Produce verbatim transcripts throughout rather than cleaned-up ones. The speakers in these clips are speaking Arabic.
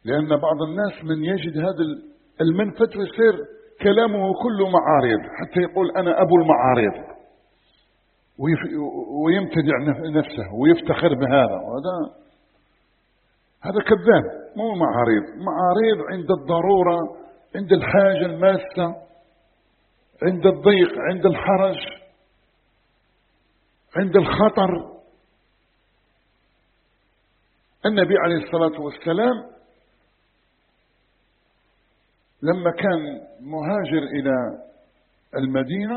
لأن بعض الناس من يجد هذا المنفت ويصير كلامه كله معارض، حتى يقول أنا أبو المعارض ويمتدع نفسه ويفتخر بهذا، وهذا هذا كذاب، مو معارض. معارض عند الضرورة، عند الحاجة الماسة، عند الضيق، عند الحرج، عند الخطر. النبي عليه الصلاة والسلام لما كان مهاجر إلى المدينة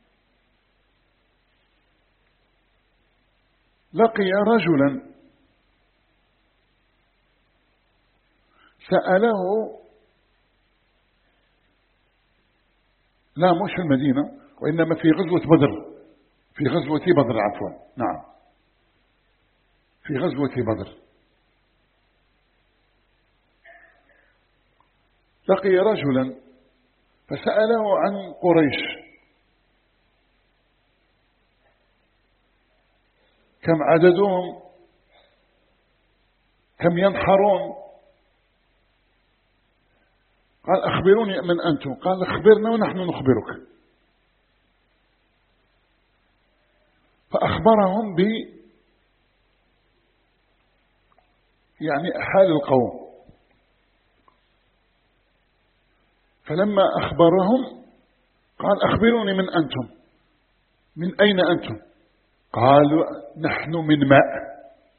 لقي رجلا سأله، لا مش في المدينة وإنما في غزوة بدر، في غزوة بدر عفوا، نعم في غزوة بدر. لقي رجلا فسأله عن قريش، كم عددهم، كم ينحرون؟ قال أخبروني من أنتم. قال أخبرنا ونحن نخبرك. فأخبرهم ب يعني حال القوم. فلما أخبرهم قال أخبروني من أنتم، من أين أنتم؟ قالوا نحن من ماء.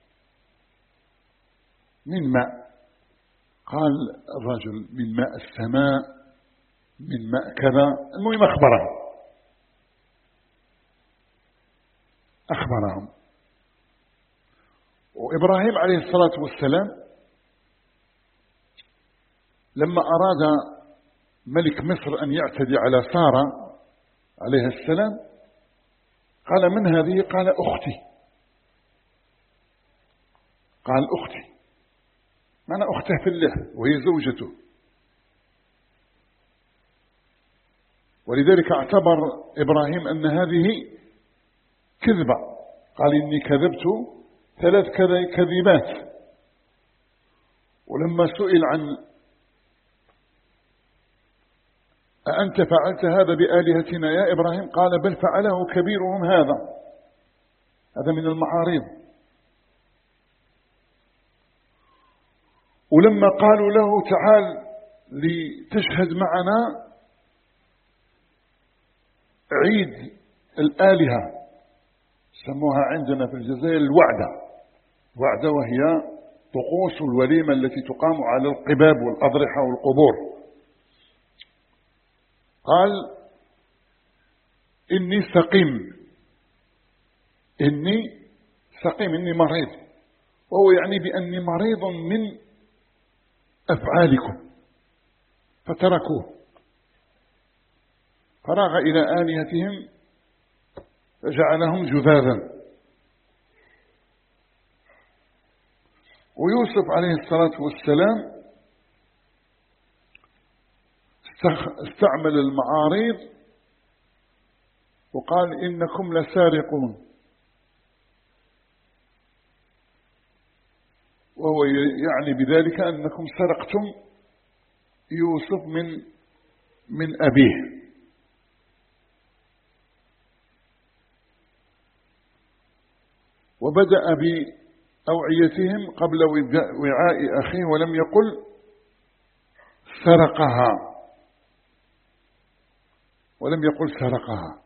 من ماء. قال الرجل من ماء السماء، من ماء كذا، المهم أخبرهم أخبرهم وإبراهيم عليه الصلاة والسلام لما أراد ملك مصر أن يعتدي على سارة عليه السلام قال من هذه؟ قال أختي. قال أختي معنى أخته في الله وهي زوجته، ولذلك اعتبر إبراهيم أن هذه كذبة. قال إني كذبت ثلاث كذبات. ولما سئل عن أأنت فعلت هذا بآلهتنا يا إبراهيم؟ قال بل فعله كبيرهم هذا. هذا من المعارض. ولما قالوا له تعال لتشهد معنا عيد الآلهة، سموها عندنا في الجزائر الوعدة. وعدة وهي طقوس الوليمة التي تقام على القباب والأضرحة والقبور. قال إني سقيم، إني سقيم، إني مريض. وهو يعني بأني مريض من أفعالكم. فتركوه فراغ إلى آلهتهم فجعلهم جذاذا. ويوسف عليه الصلاة والسلام استعمل المعارض وقال إنكم لسارقون، وهو يعني بذلك أنكم سرقتم يوسف من من أبيه. وبدأ بأوعيتهم قبل وعاء أخيه ولم يقل سرقها، ولم يقل سرقها.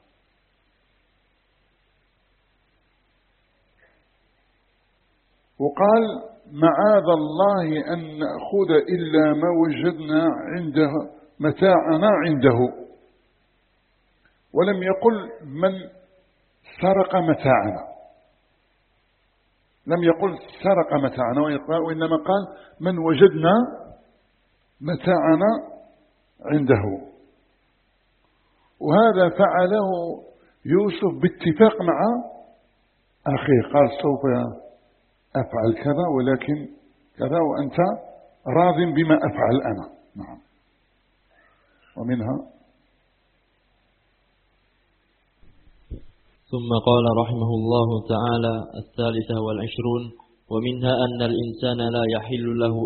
وقال معاذ الله أن نأخذ إلا ما وجدنا عنده متاعنا عنده، ولم يقل من سرق متاعنا، لم يقل سرق متاعنا، وإنما قال من وجدنا متاعنا عنده. وهذا فعله يوسف باتفاق مع أخيه. قال سوف أفعل كذا ولكن كذا وأنت راض بما أفعل أنا. نعم. ومنها ثم قال رحمه الله تعالى الثالثة والعشرون: ومنها أن الإنسان لا يحل له